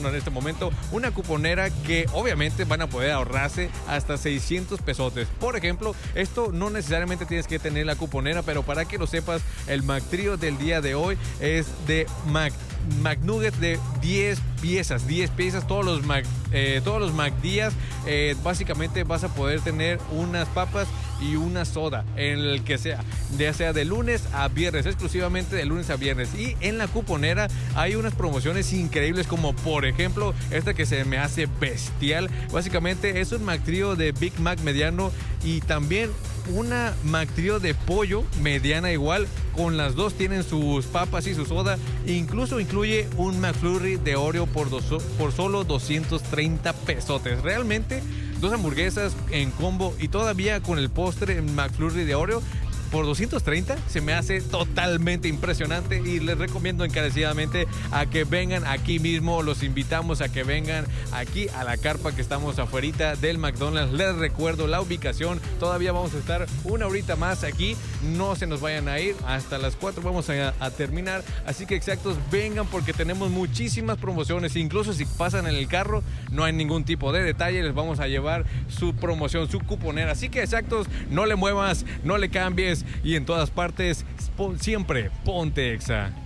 en este momento una cuponera que obviamente van a poder ahorrarse hasta 600 pesotes. Por ejemplo, esto no necesariamente tienes que tener la cuponera, pero para que lo sepas, el McTrio del día de hoy es de McNuggets de 10 piezas, todos los McDías. Básicamente vas a poder tener unas papas y una soda en el que sea, ya sea de lunes a viernes, exclusivamente de lunes a viernes. Y en la cuponera hay unas promociones increíbles, como por ejemplo esta que se me hace bestial. Básicamente es un McTrio de Big Mac mediano y también una McTrio de pollo mediana igual. Con las dos tienen sus papas y su soda. Incluso incluye un McFlurry de Oreo por solo 230 pesotes. Realmente, dos hamburguesas en combo y todavía con el postre McFlurry de Oreo por 230 se me hace totalmente impresionante, y les recomiendo encarecidamente a que vengan aquí mismo. Los invitamos a que vengan aquí a la carpa que estamos afuerita del McDonald's. Les recuerdo la ubicación, todavía vamos a estar una horita más aquí, no se nos vayan a ir, hasta las 4 vamos a terminar, así que exactos, vengan porque tenemos muchísimas promociones. Incluso si pasan en el carro no hay ningún tipo de detalle, les vamos a llevar su promoción, su cuponera. Así que exactos, no le muevas, no le cambies, y en todas partes siempre ponte Exa.